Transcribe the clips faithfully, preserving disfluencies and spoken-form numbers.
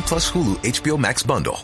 plus Hulu H B O Max bundle.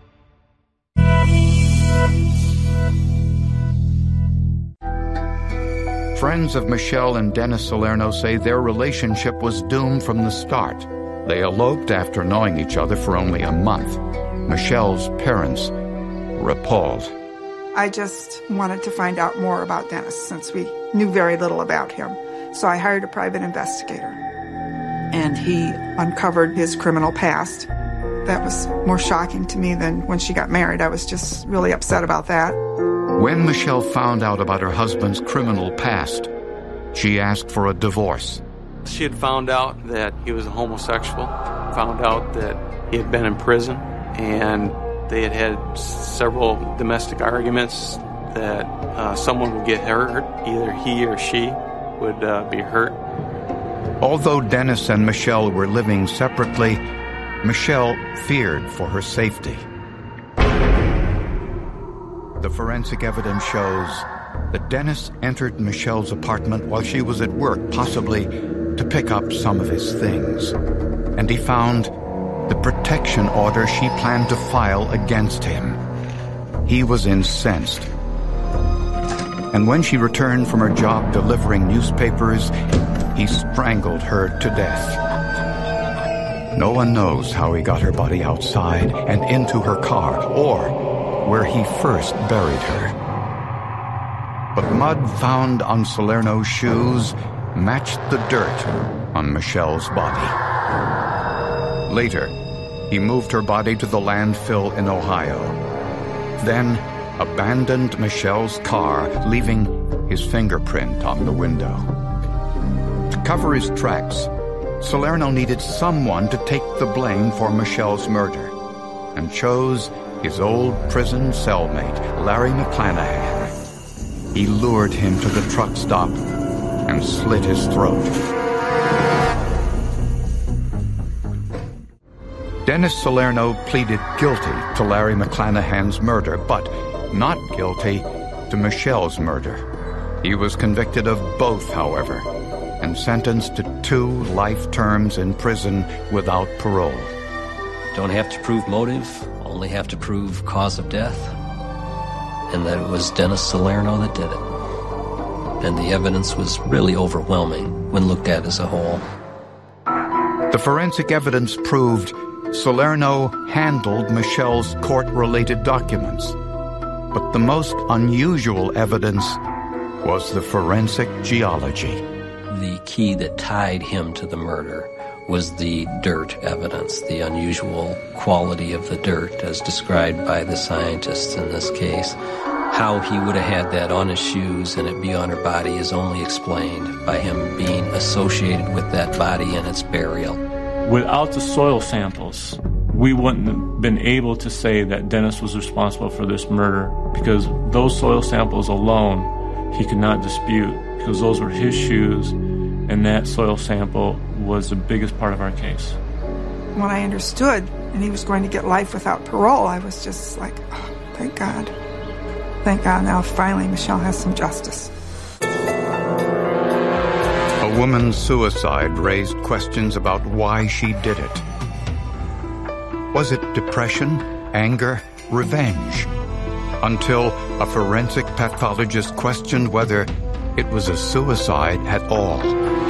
Friends of Michelle and Dennis Salerno say their relationship was doomed from the start. They eloped after knowing each other for only a month. Michelle's parents were appalled. I just wanted to find out more about Dennis since we knew very little about him. So I hired a private investigator. And he uncovered his criminal past. That was more shocking to me than when she got married. I was just really upset about that. When Michelle found out about her husband's criminal past, she asked for a divorce. She had found out that he was a homosexual, found out that he had been in prison, and they had had several domestic arguments that uh, someone would get hurt, either he or she would uh, be hurt. Although Dennis and Michelle were living separately, Michelle feared for her safety. The forensic evidence shows that Dennis entered Michelle's apartment while she was at work, possibly to pick up some of his things. And he found the protection order she planned to file against him. He was incensed. And when she returned from her job delivering newspapers, he strangled her to death. No one knows how he got her body outside and into her car, or where he first buried her. But mud found on Salerno's shoes matched the dirt on Michelle's body. Later, he moved her body to the landfill in Ohio. Then abandoned Michelle's car, leaving his fingerprint on the window. To cover his tracks, Salerno needed someone to take the blame for Michelle's murder, and chose his old prison cellmate, Larry McClanahan. He lured him to the truck stop and slit his throat. Dennis Salerno pleaded guilty to Larry McClanahan's murder, but not guilty to Michelle's murder. He was convicted of both, however, and sentenced to two life terms in prison without parole. Don't have to prove motive, only have to prove cause of death, and that it was Dennis Salerno that did it. And the evidence was really overwhelming when looked at as a whole. The forensic evidence proved Salerno handled Michelle's court-related documents. But the most unusual evidence was the forensic geology. The key that tied him to the murder was the dirt evidence, the unusual quality of the dirt as described by the scientists in this case. How he would have had that on his shoes and it be on her body is only explained by him being associated with that body and its burial. Without the soil samples, we wouldn't have been able to say that Dennis was responsible for this murder, because those soil samples alone he could not dispute, because those were his shoes, and that soil sample was the biggest part of our case. When I understood and he was going to get life without parole, I was just like, oh, thank God. Thank God, now finally Michelle has some justice. A woman's suicide raised questions about why she did it. Was it depression, anger, revenge? Until a forensic pathologist questioned whether it was a suicide at all.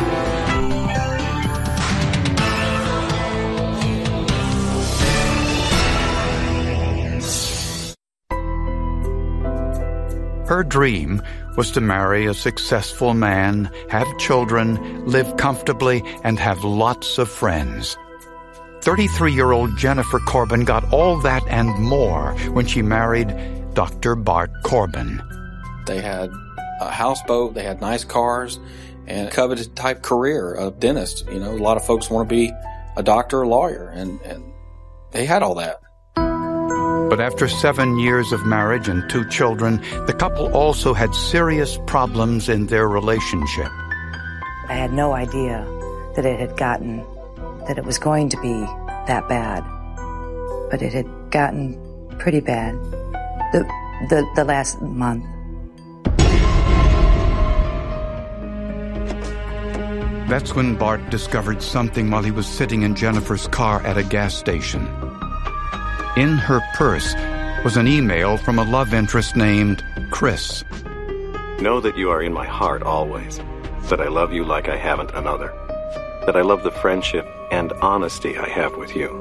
Her dream was to marry a successful man, have children, live comfortably, and have lots of friends. thirty-three-year-old Jennifer Corbin got all that and more when she married Doctor Bart Corbin. They had a houseboat, they had nice cars, and a coveted type career, a dentist. You know, a lot of folks want to be a doctor or lawyer, and, and they had all that. But after seven years of marriage and two children, the couple also had serious problems in their relationship. I had no idea that it had gotten, that it was going to be that bad. But it had gotten pretty bad the, the, the last month. That's when Bart discovered something while he was sitting in Jennifer's car at a gas station. In her purse was an email from a love interest named Chris. Know that you are in my heart always, that I love you like I haven't another, that I love the friendship and honesty I have with you.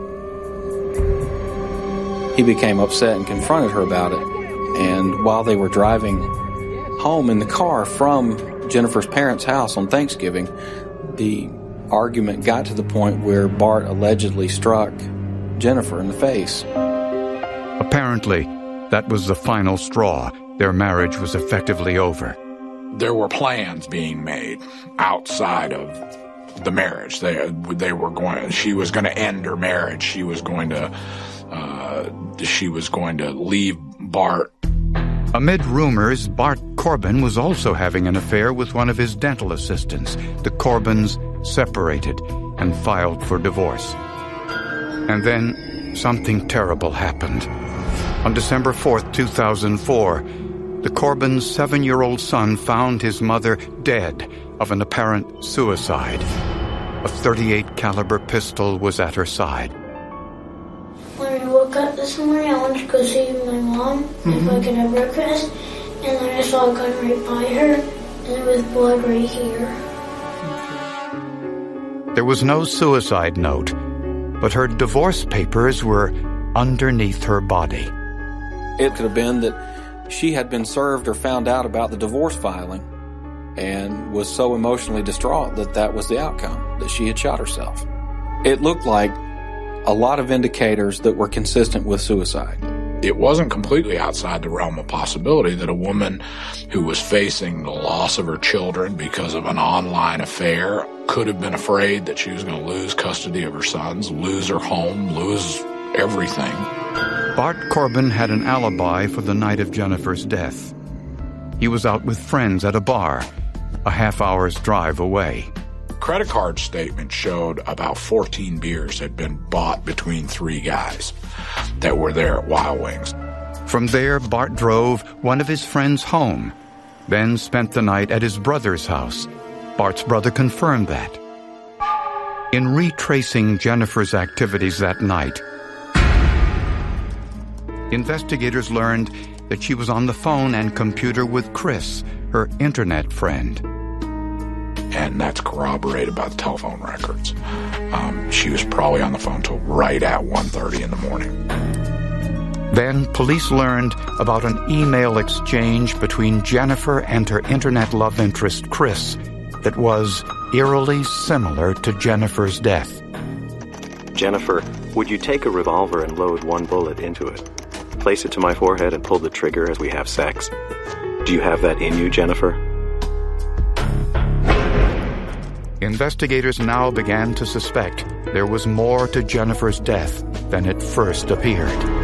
He became upset and confronted her about it, and while they were driving home in the car from Jennifer's parents' house on Thanksgiving, the argument got to the point where Bart allegedly struck Jennifer in the face. Apparently, that was the final straw. Their marriage was effectively over. There were plans being made outside of the marriage. They they were going. She was going to end her marriage. She was going to. Uh, she was going to leave Bart. Amid rumors, Bart Corbin was also having an affair with one of his dental assistants. The Corbins separated and filed for divorce. And then something terrible happened. On December fourth, two thousand four, the Corbins' seven-year-old son found his mother dead of an apparent suicide. A thirty-eight caliber pistol was at her side. When I woke up this morning, I wanted to go see my mom mm-hmm. if I could have breakfast, and then I saw a gun right by her, and there was blood right here. There was no suicide note, but her divorce papers were underneath her body. It could have been that she had been served or found out about the divorce filing and was so emotionally distraught that that was the outcome, that she had shot herself. It looked like a lot of indicators that were consistent with suicide. It wasn't completely outside the realm of possibility that a woman who was facing the loss of her children because of an online affair could have been afraid that she was going to lose custody of her sons, lose her home, lose everything. Bart Corbin had an alibi for the night of Jennifer's death. He was out with friends at a bar, a half hour's drive away. Credit card statement showed about fourteen beers had been bought between three guys that were there at Wild Wings. From there, Bart drove one of his friends home, then spent the night at his brother's house. Bart's brother confirmed that. In retracing Jennifer's activities that night, investigators learned that she was on the phone and computer with Chris, her internet friend. And that's corroborated by the telephone records. Um, she was probably on the phone till right at one thirty in the morning. Then police learned about an email exchange between Jennifer and her internet love interest, Chris, that was eerily similar to Jennifer's death. Jennifer, would you take a revolver and load one bullet into it? Place it to my forehead and pull the trigger as we have sex? Do you have that in you, Jennifer? Investigators now began to suspect there was more to Jennifer's death than it first appeared.